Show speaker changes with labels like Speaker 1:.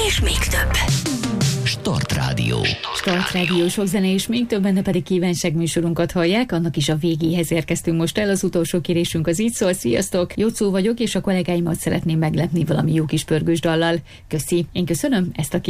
Speaker 1: és még több.
Speaker 2: Start Rádió.
Speaker 3: Start Rádió, sok zene és még több, benne pedig kívánság műsorunkat hallják, annak is a végéhez érkeztünk most el. Az utolsó kérésünk az így szól: sziasztok, Jocó vagyok, és a kollégáimat szeretném meglepni valami jó kis pörgős dallal. Köszi, én köszönöm ezt a